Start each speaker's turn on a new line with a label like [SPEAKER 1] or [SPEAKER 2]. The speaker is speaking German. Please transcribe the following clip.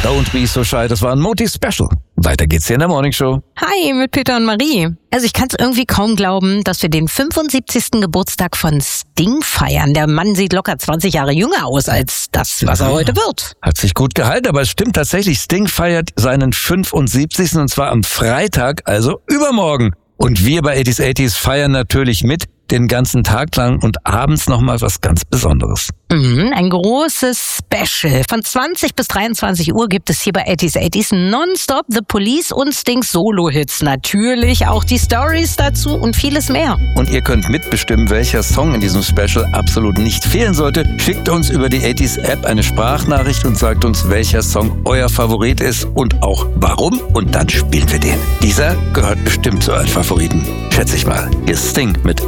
[SPEAKER 1] Don't Be So Shy, das war ein Moti-Special. Weiter geht's hier in der Morning Show.
[SPEAKER 2] Hi, mit Peter und Marie. Also ich kann es irgendwie kaum glauben, dass wir den 75. Geburtstag von Sting feiern. Der Mann sieht locker 20 Jahre jünger aus als das, was er heute wird.
[SPEAKER 1] Hat sich gut gehalten, aber es stimmt tatsächlich, Sting feiert seinen 75. und zwar am Freitag, also übermorgen. Und wir bei 80s feiern natürlich mit, den ganzen Tag lang und abends nochmal was ganz Besonderes.
[SPEAKER 2] Ein großes Special. Von 20 bis 23 Uhr gibt es hier bei 80s nonstop The Police und Stings Solo-Hits. Natürlich auch die Stories dazu und vieles mehr.
[SPEAKER 1] Und ihr könnt mitbestimmen, welcher Song in diesem Special absolut nicht fehlen sollte. Schickt uns über die 80s-App eine Sprachnachricht und sagt uns, welcher Song euer Favorit ist und auch warum. Und dann spielen wir den. Dieser gehört bestimmt zu euren Favoriten. Schätze ich mal. Hier ist Sting mit